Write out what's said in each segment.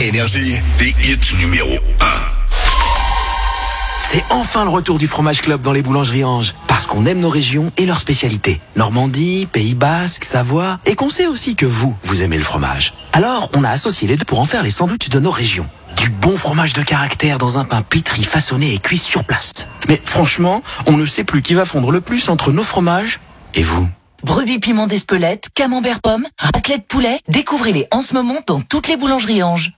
Énergie, des hits numéro 1. C'est enfin le retour du Fromage Club dans les boulangeries Ange. Parce qu'on aime nos régions et leurs spécialités. Normandie, Pays Basque, Savoie. Et qu'on sait aussi que vous aimez le fromage. Alors, on a associé les deux pour en faire les sandwichs de nos régions. Du bon fromage de caractère dans un pain pétri, façonné et cuit sur place. Mais franchement, on ne sait plus qui va fondre le plus entre nos fromages et vous. Brebis piment d'Espelette, camembert pomme, raclette poulet. Découvrez-les en ce moment dans toutes les boulangeries Ange.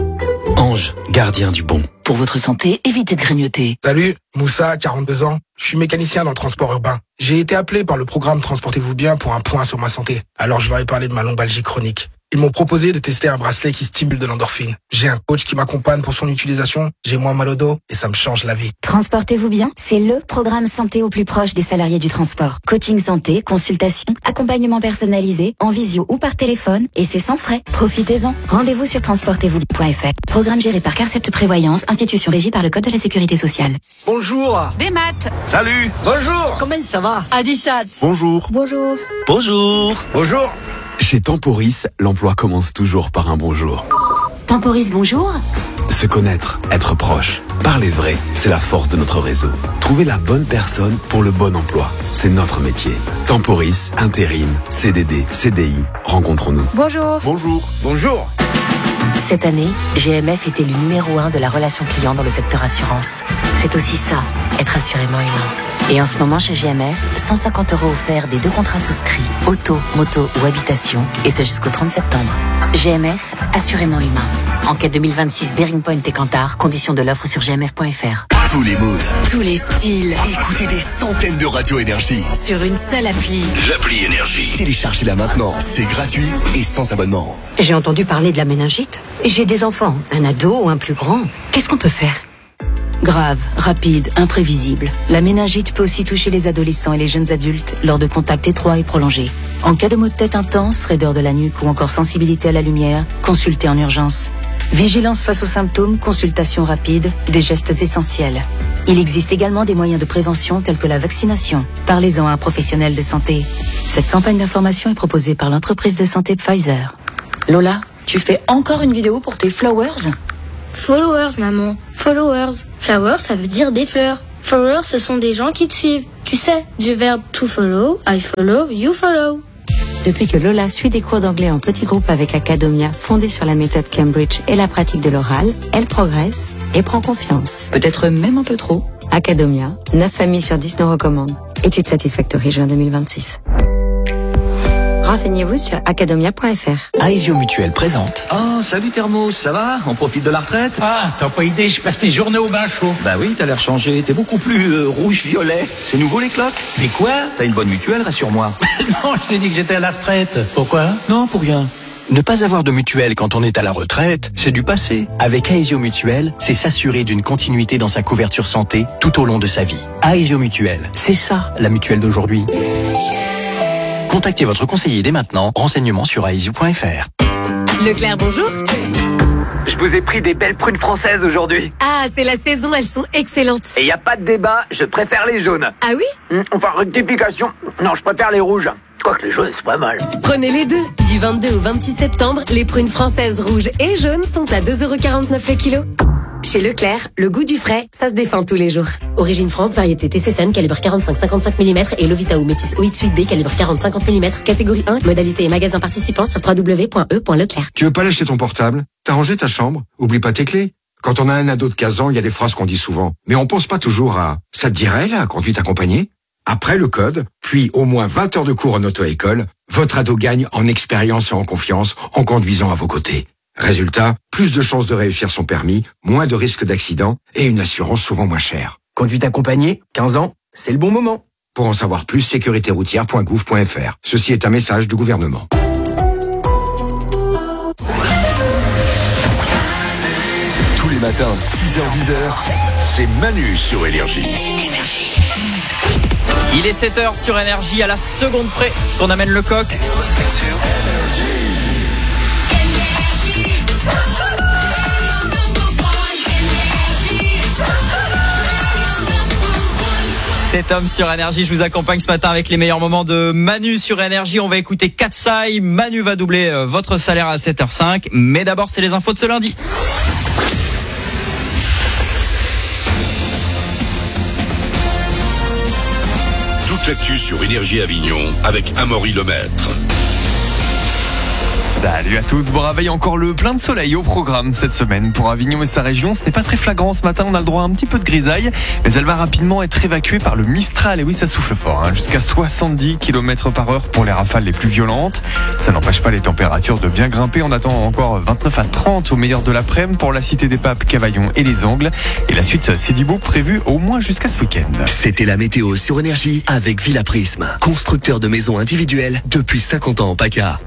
Ange, gardien du bon. Pour votre santé, évitez de grignoter. Salut, Moussa, 42 ans. Je suis mécanicien dans le transport urbain. J'ai été appelé par le programme Transportez-vous bien pour un point sur ma santé. Alors je leur ai parlé de ma lombalgie chronique. Ils m'ont proposé de tester un bracelet qui stimule de l'endorphine. J'ai un coach qui m'accompagne pour son utilisation. J'ai moins mal au dos et ça me change la vie. Transportez-vous bien, c'est le programme santé au plus proche des salariés du transport. Coaching santé, consultation, accompagnement personnalisé, en visio ou par téléphone, et c'est sans frais. Profitez-en. Rendez-vous sur transportez-vous.fr. Programme géré par Carcept Prévoyance, institution régie par le Code de la Sécurité sociale. Bonjour. Des maths. Salut. Bonjour. Comment ça va? Adisats. Bonjour. Bonjour. Bonjour. Bonjour. Chez Temporis, l'emploi commence toujours par un bonjour. Temporis, bonjour. Se connaître, être proche, parler vrai, c'est la force de notre réseau. Trouver la bonne personne pour le bon emploi, c'est notre métier. Temporis, intérim, CDD, CDI, rencontrons-nous. Bonjour. Bonjour. Bonjour. Cette année, GMF est élu numéro 1 de la relation client dans le secteur assurance. C'est aussi ça, être assurément humain. Et en ce moment, chez GMF, 150 € offerts des 2 contrats souscrits, auto, moto ou habitation, et c'est jusqu'au 30 septembre. GMF, assurément humain. Enquête 2026, Bearing Point et Kantar, conditions de l'offre sur gmf.fr. Tous les moods, Tous les styles. écoutez des centaines de radios Énergie. Sur une seule appli. L'appli Énergie. Téléchargez-la maintenant. C'est gratuit et sans abonnement. J'ai entendu parler de la méningite. J'ai des enfants, un ado ou un plus grand. Qu'est-ce qu'on peut faire? Grave, rapide, imprévisible. La méningite peut aussi toucher les adolescents et les jeunes adultes lors de contacts étroits et prolongés. En cas de maux de tête intense, raideur de la nuque ou encore sensibilité à la lumière, consultez en urgence. Vigilance face aux symptômes, consultation rapide, des gestes essentiels. Il existe également des moyens de prévention tels que la vaccination. Parlez-en à un professionnel de santé. Cette campagne d'information est proposée par l'entreprise de santé Pfizer. Lola, tu fais encore une vidéo pour tes flowers? Followers, maman. Followers. Flowers, ça veut dire des fleurs. Followers, ce sont des gens qui te suivent. Tu sais, du verbe to follow, I follow, you follow. Depuis que Lola suit des cours d'anglais en petit groupe avec Academia, fondée sur la méthode Cambridge et la pratique de l'oral, elle progresse et prend confiance. Peut-être même un peu trop. Academia, 9 familles sur 10 nous recommandent. Étude Satisfactory juin 2026. Renseignez-vous sur academia.fr. Aesio Mutuel présente. Oh, salut Thermos, ça va? On profite de la retraite? Ah, t'as pas idée, je passe mes journées au bain chaud. Bah oui, t'as l'air changé. T'es beaucoup plus rouge-violet. C'est nouveau les cloques? Mais quoi? T'as une bonne mutuelle, rassure-moi. Non, je t'ai dit que j'étais à la retraite. Pourquoi? Non, pour rien. Ne pas avoir de mutuelle quand on est à la retraite, c'est du passé. Avec Aesio Mutuel, c'est s'assurer d'une continuité dans sa couverture santé tout au long de sa vie. Aesio Mutuel, c'est ça la mutuelle d'aujourd'hui. Contactez votre conseiller dès maintenant. Renseignements sur aesio.fr. Leclerc, bonjour. Je vous ai pris des belles prunes françaises aujourd'hui. Ah, c'est la saison, elles sont excellentes. Et y a pas de débat, je préfère les jaunes. Ah oui? Enfin, rectification. Non, je préfère les rouges. Quoique les jaunes, c'est pas mal. Prenez les deux. Du 22 au 26 septembre, les prunes françaises rouges et jaunes sont à 2,49 € le kilo. Chez Leclerc, le goût du frais, ça se défend tous les jours. Origine France, variété TCSN, calibre 45-55 mm et Lovita ou Métis OX8B, calibre 40-50 mm, catégorie 1, modalité et magasin participant sur www.e.leclerc. Tu veux pas lâcher ton portable? T'as rangé ta chambre? Oublie pas tes clés. Quand on a un ado de 15 ans, il y a des phrases qu'on dit souvent. Mais on pense pas toujours à « ça te dirait, la conduite accompagnée ?» Après le code, puis au moins 20 heures de cours en auto-école, votre ado gagne en expérience et en confiance en conduisant à vos côtés. Résultat, plus de chances de réussir son permis, moins de risques d'accident et une assurance souvent moins chère. Conduite accompagnée, 15 ans, c'est le bon moment. Pour en savoir plus, sécuritéroutière.gouv.fr. Ceci est un message du gouvernement. Tous les matins, 6h-10h, c'est Manu sur Énergie. Il est 7h sur Énergie, à la seconde près qu'on amène le coq. C'est Tom sur Énergie, je vous accompagne ce matin avec les meilleurs moments de Manu sur Énergie. On va écouter Katsai, Manu va doubler votre salaire à 7h05. Mais d'abord, c'est les infos de ce lundi. Toute l'actu sur Énergie Avignon avec Amaury Lemaître. Salut à tous, bon réveil, encore le plein de soleil au programme cette semaine pour Avignon et sa région. Ce n'est pas très flagrant ce matin, on a le droit à un petit peu de grisaille, mais elle va rapidement être évacuée par le Mistral. Et oui, ça souffle fort, jusqu'à 70 km/h pour les rafales les plus violentes. Ça n'empêche pas les températures de bien grimper. On attend encore 29 à 30 au meilleur de l'après-midi pour la Cité des Papes, Cavaillon et les Angles. Et la suite, c'est du beau prévu au moins jusqu'à ce week-end. C'était la météo sur Énergie avec Villa Prisme, constructeur de maisons individuelles depuis 50 ans en PACA.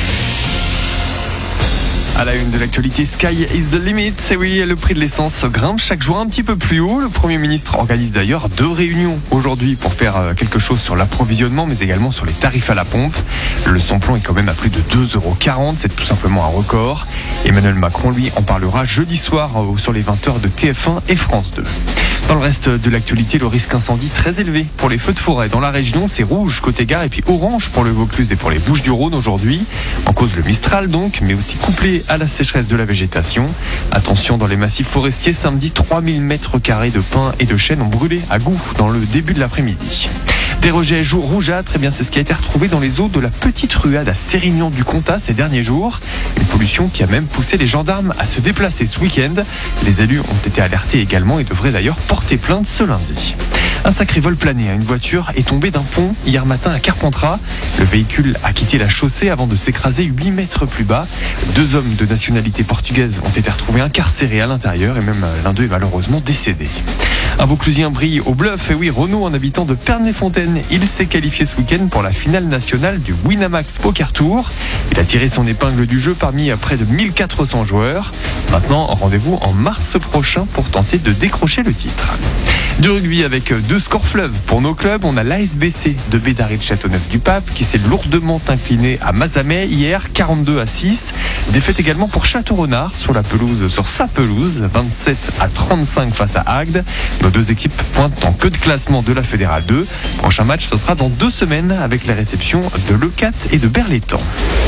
À la une de l'actualité, Sky is the limit. C'est oui, le prix de l'essence grimpe chaque jour un petit peu plus haut. Le Premier ministre organise d'ailleurs 2 réunions aujourd'hui pour faire quelque chose sur l'approvisionnement, mais également sur les tarifs à la pompe. Le samplon est quand même à plus de 2,40 €. C'est tout simplement un record. Emmanuel Macron, lui, en parlera jeudi soir sur les 20h de TF1 et France 2. Dans le reste de l'actualité, le risque incendie très élevé pour les feux de forêt. Dans la région, c'est rouge côté Gare et puis orange pour le Vaucluse et pour les Bouches-du-Rhône aujourd'hui. En cause le Mistral donc, mais aussi couplé à la sécheresse de la végétation. Attention, dans les massifs forestiers, samedi, 3000 m² de pins et de chênes ont brûlé à Goux dans le début de l'après-midi. Des rejets rougeâtres, c'est ce qui a été retrouvé dans les eaux de la petite ruade à Sérignan-du-Comtat ces derniers jours. Une pollution qui a même poussé les gendarmes à se déplacer ce week-end. Les élus ont été alertés également et devraient d'ailleurs porter plainte ce lundi. Un sacré vol plané, une voiture est tombée d'un pont hier matin à Carpentras. Le véhicule a quitté la chaussée avant de s'écraser 8 mètres plus bas. 2 hommes de nationalité portugaise ont été retrouvés incarcérés à l'intérieur et même l'un d'eux est malheureusement décédé. Un Vauclusien brille au bluff. Et oui, Renaud, un habitant de Pernay-Fontaine, il s'est qualifié ce week-end pour la finale nationale du Winamax Poker Tour. Il a tiré son épingle du jeu parmi près de 1400 joueurs. Maintenant, rendez-vous en mars prochain pour tenter de décrocher le titre. Du rugby avec 2 scores fleuves pour nos clubs. On a l'ASBC de Bédarès de Châteauneuf-du-Pape qui s'est lourdement incliné à Mazamet hier, 42-6. Défaite également pour Château-Renard sur sa pelouse, 27-35 face à Agde. Nos 2 équipes pointent en queue de classement de la Fédérale 2. Prochain match, ce sera dans 2 semaines avec les réceptions de Leucate et de Berlétan.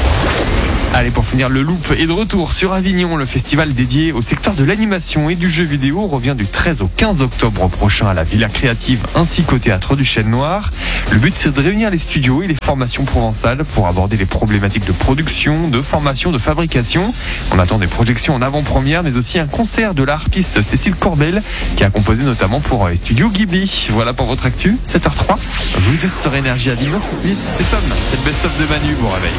Allez, pour finir, le Loop est de retour sur Avignon. Le festival dédié au secteur de l'animation et du jeu vidéo revient du 13 au 15 octobre prochain à la Villa Créative ainsi qu'au Théâtre du Chêne Noir. Le but, c'est de réunir les studios et les formations provençales pour aborder les problématiques de production, de formation, de fabrication. On attend des projections en avant-première, mais aussi un concert de la harpiste Cécile Corbel qui a composé notamment pour les studios Ghibli. Voilà pour votre actu, 7h03. Vous êtes sur Énergie Avignon. C'est Tom, c'est le best-of de Manu. Bon réveil.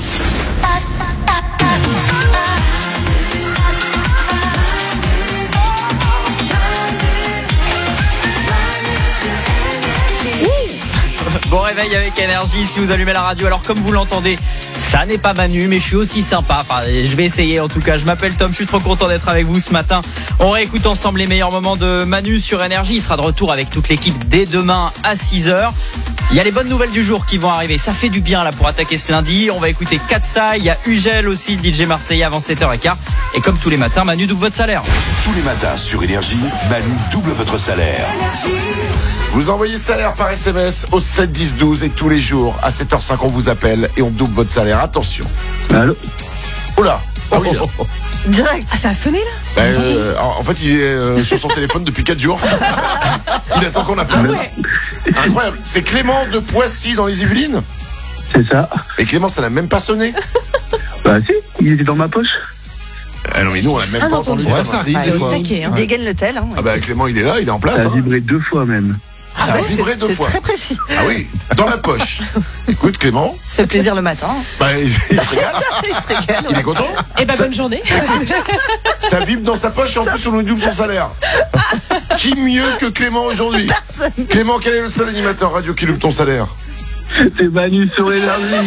Bon réveil avec Énergie si vous allumez la radio. Alors comme vous l'entendez, ça n'est pas Manu, mais je suis aussi sympa. Enfin, je vais essayer en tout cas. Je m'appelle Tom, je suis trop content d'être avec vous ce matin. On réécoute ensemble les meilleurs moments de Manu sur Énergie. Il sera de retour avec toute l'équipe dès demain à 6h. Il y a les bonnes nouvelles du jour qui vont arriver. Ça fait du bien là pour attaquer ce lundi. On va écouter Katsai, il y a Ugel aussi, le DJ marseillais avant 7h15. Et comme tous les matins, Manu double votre salaire. Tous les matins sur Énergie, Manu double votre salaire. Vous envoyez salaire par SMS au 7 10 12 et tous les jours à 7h05 on vous appelle et on double votre salaire. Attention. Allô. Oula. Ah oui. Direct. Ah, ça a sonné là en fait, il est sur son téléphone depuis 4 jours. Il attend qu'on appelle. Ouais. Incroyable. C'est Clément de Poissy dans les Yvelines. C'est ça. Et Clément, ça n'a même pas sonné. Bah si, il était dans ma poche. Ah non mais nous on l'a même pas entendu. Ouais, ça arrive des fois. Il dégaine le tel. Ah bah Clément il est là, il est en place. Ça a vibré 2 fois même. Ça a vibré 2 fois. C'est très précis. Ah oui, dans la poche. Écoute Clément. Ça fait plaisir le matin. Bah il se régale. Il se régale. Il est content. Et bah bonne journée. Ça vibre dans sa poche et en plus on lui double son salaire. Qui mieux que Clément aujourd'hui? Personne. Clément, quel est le seul animateur radio qui double ton salaire? C'est Manu sur Énergie.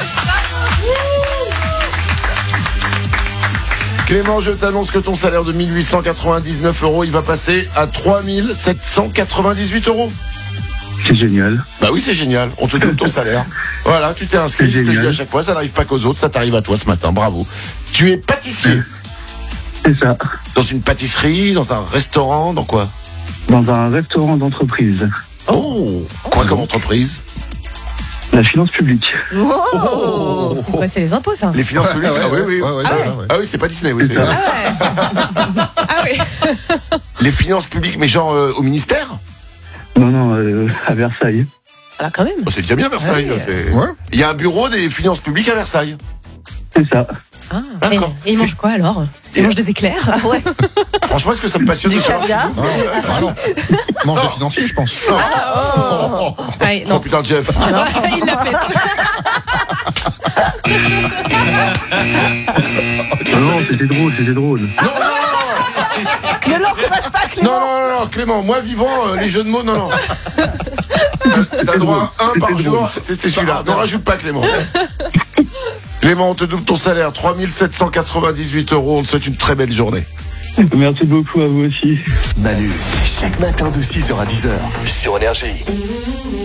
Clément, je t'annonce que ton salaire de 1899 €, il va passer à 3798 €. C'est génial. Bah oui, c'est génial. On te donne ton salaire. Voilà, tu t'es inscrit. C'est ce que je dis à chaque fois. Ça n'arrive pas qu'aux autres. Ça t'arrive à toi ce matin. Bravo. Tu es pâtissier. C'est ça. Dans une pâtisserie, dans un restaurant, dans quoi? Dans un restaurant d'entreprise. Oh, quoi comme entreprise? La finance publique. Oh, c'est quoi, c'est les impôts, ça? Les finances publiques. Ah oui. Ah oui, c'est pas Disney, oui. Ah oui. Les finances publiques, mais genre au ministère? Non, à Versailles. Ah, quand même. Oh, c'est déjà bien Versailles. Ouais. Il y a un bureau des finances publiques à Versailles. C'est ça. Ah, D'accord. Et ils mangent quoi alors? Ils mangent des éclairs? Ah ouais. Franchement, est-ce que ça me passionne Du de savoir? caviar? non. Mange des financiers, je pense. Oh putain, Jeff. Il l'a fait. Non, c'était drôle. Ne l'encourage pas, Clément. Non, Clément, moi vivant, les jeux de mots, non. T'as droit à un par jour, c'était celui-là. Ne rajoute pas, Clément. Clément, on te double ton salaire, 3 798 €. On te souhaite une très belle journée. Merci beaucoup à vous aussi. Manu, chaque matin de 6h à 10h sur Énergie.